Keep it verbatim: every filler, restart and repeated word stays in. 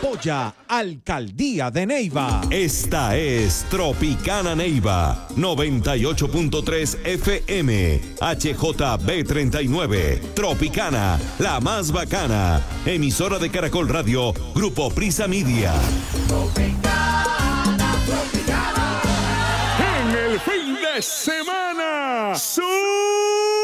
Apoya Alcaldía de Neiva. Esta es Tropicana Neiva, noventa y ocho punto tres F M, H J B treinta y nueve, Tropicana, la más bacana, emisora de Caracol Radio, Grupo Prisa Media. Tropicana, Tropicana. En el fin de semana, ¡su!